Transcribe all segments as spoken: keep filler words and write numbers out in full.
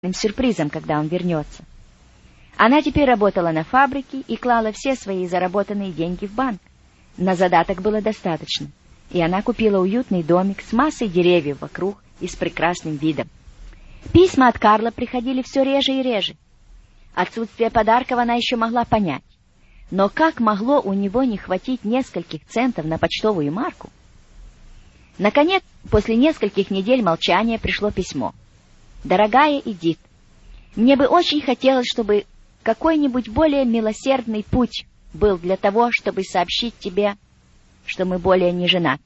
сюрпризом, когда он вернется. Она теперь работала на фабрике и клала все свои заработанные деньги в банк. На задаток было достаточно, и она купила уютный домик с массой деревьев вокруг и с прекрасным видом. Письма от Карла приходили все реже и реже. Отсутствие подарков она еще могла понять. Но как могло у него не хватить нескольких центов на почтовую марку? Наконец, после нескольких недель молчания пришло письмо. «Дорогая Эдит, мне бы очень хотелось, чтобы какой-нибудь более милосердный путь был для того, чтобы сообщить тебе, что мы более не женаты».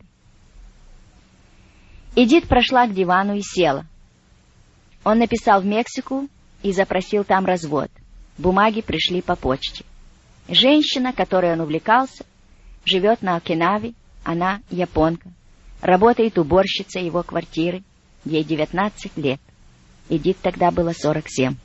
Эдит прошла к дивану и села. Он написал в Мексику и запросил там развод. Бумаги пришли по почте. Женщина, которой он увлекался, живет на Окинаве, она японка, работает уборщицей его квартиры, ей девятнадцать лет. Эдит тогда было сорок семь.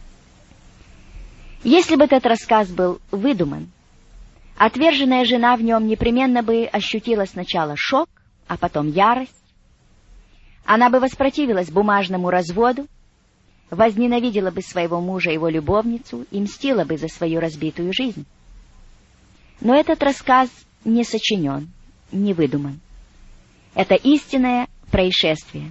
Если бы этот рассказ был выдуман, отверженная жена в нем непременно бы ощутила сначала шок, а потом ярость. Она бы воспротивилась бумажному разводу, возненавидела бы своего мужа и его любовницу и мстила бы за свою разбитую жизнь. Но этот рассказ не сочинен, не выдуман. Это истинное происшествие.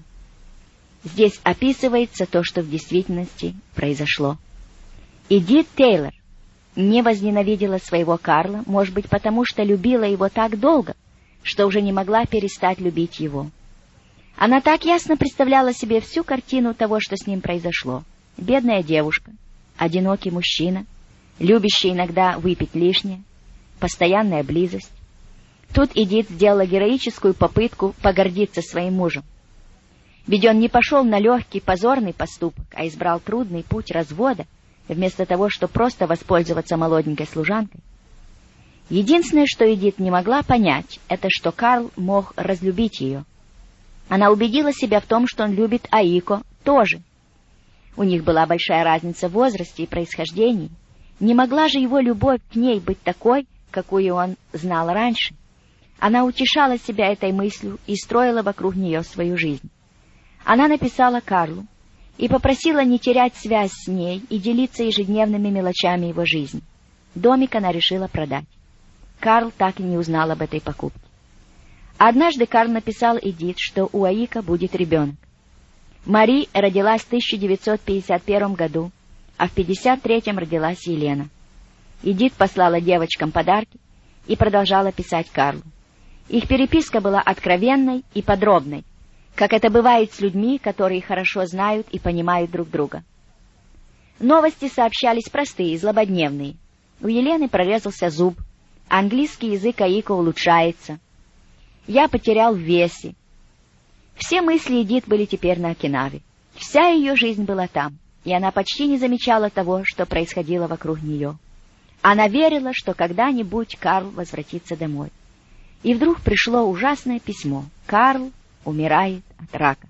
Здесь описывается то, что в действительности произошло. Эдит Тейлор не возненавидела своего Карла, может быть, потому что любила его так долго, что уже не могла перестать любить его. Она так ясно представляла себе всю картину того, что с ним произошло. Бедная девушка, одинокий мужчина, любящий иногда выпить лишнее, постоянная близость. Тут Эдит сделала героическую попытку погордиться своим мужем. Ведь он не пошел на легкий позорный поступок, а избрал трудный путь развода, вместо того, чтобы просто воспользоваться молоденькой служанкой. Единственное, что Эдит не могла понять, это что Карл мог разлюбить ее. Она убедила себя в том, что он любит Аико тоже. У них была большая разница в возрасте и происхождении. Не могла же его любовь к ней быть такой, какую он знал раньше. Она утешала себя этой мыслью и строила вокруг нее свою жизнь. Она написала Карлу и попросила не терять связь с ней и делиться ежедневными мелочами его жизни. Домик она решила продать. Карл так и не узнал об этой покупке. Однажды Карл написал Эдит, что у Аико будет ребенок. Мари родилась в тысяча девятьсот пятьдесят первом году, а в пятьдесят третьем родилась Елена. Эдит послала девочкам подарки и продолжала писать Карлу. Их переписка была откровенной и подробной, как это бывает с людьми, которые хорошо знают и понимают друг друга. Новости сообщались простые, злободневные. У Елены прорезался зуб, английский язык Аико улучшается. Я потерял в весе. Все мысли Эдит были теперь на Окинаве. Вся ее жизнь была там, и она почти не замечала того, что происходило вокруг нее. Она верила, что когда-нибудь Карл возвратится домой. И вдруг пришло ужасное письмо. Карл умирает от рака.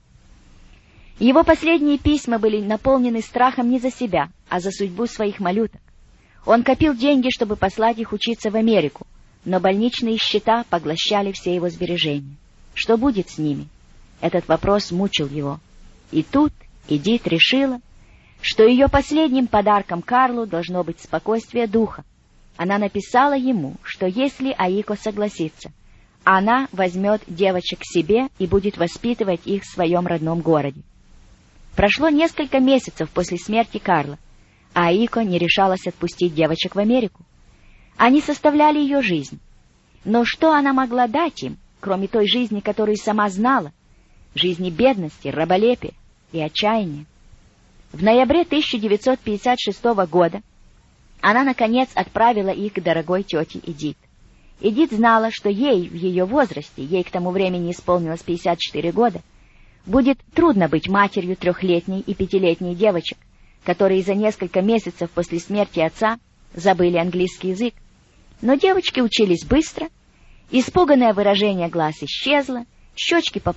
Его последние письма были наполнены страхом не за себя, а за судьбу своих малюток. Он копил деньги, чтобы послать их учиться в Америку, но больничные счета поглощали все его сбережения. Что будет с ними? Этот вопрос мучил его. И тут Эдит решила, что ее последним подарком Карлу должно быть спокойствие духа. Она написала ему, что если Аико согласится, она возьмет девочек к себе и будет воспитывать их в своем родном городе. Прошло несколько месяцев после смерти Карла, а Аико не решалась отпустить девочек в Америку. Они составляли ее жизнь. Но что она могла дать им, кроме той жизни, которую сама знала, жизни бедности, раболепия и отчаяния? В ноябре тысяча девятьсот пятьдесят шестого года она, наконец, отправила их к дорогой тете Эдит. Эдит знала, что ей в ее возрасте, ей к тому времени исполнилось пятьдесят четыре года, будет трудно быть матерью трехлетней и пятилетней девочек, которые за несколько месяцев после смерти отца забыли английский язык. Но девочки учились быстро, испуганное выражение глаз исчезло, щечки